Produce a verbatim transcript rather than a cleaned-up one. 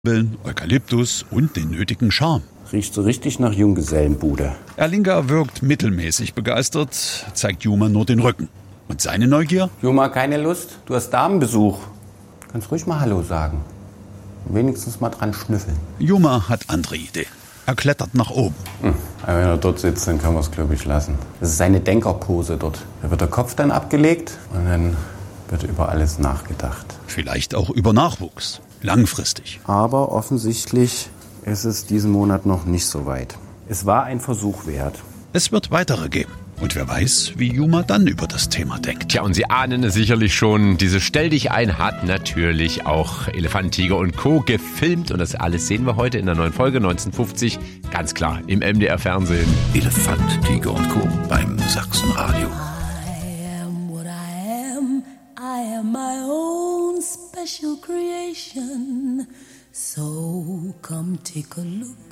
Eukalyptus und den nötigen Charme. Riecht so richtig nach Junggesellenbude. Erlinger wirkt mittelmäßig begeistert, zeigt Juma nur den Rücken. Und seine Neugier? Juma, keine Lust? Du hast Damenbesuch. Kannst ruhig mal Hallo sagen. Wenigstens mal dran schnüffeln. Juma hat andere Ideen. Er klettert nach oben. Hm. Aber wenn er dort sitzt, dann kann man es, glaube ich, lassen. Das ist seine Denkerpose dort. Da wird der Kopf dann abgelegt und dann wird über alles nachgedacht. Vielleicht auch über Nachwuchs. Langfristig. Aber offensichtlich ist es diesen Monat noch nicht so weit. Es war ein Versuch wert. Es wird weitere geben. Und wer weiß, wie Juma dann über das Thema denkt. Tja, und Sie ahnen es sicherlich schon, diese Stell dich ein hat natürlich auch Elefant, Tiger und Co. gefilmt. Und das alles sehen wir heute in der neuen Folge neunzehnhundertfünfzig. Ganz klar, im M D R-Fernsehen. Elefant, Tiger und Co. beim Sachsenradio. I am what I am. I am my own special creation. So come take a look